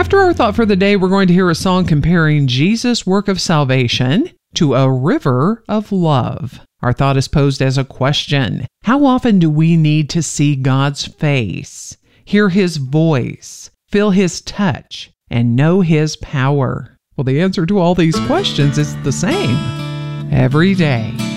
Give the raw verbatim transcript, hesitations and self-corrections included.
After our thought for the day, we're going to hear a song comparing Jesus' work of salvation to a river of love. Our thought is posed as a question. How often do we need to see God's face, hear His voice, feel His touch, and know His power? Well, the answer to all these questions is the same. Every day.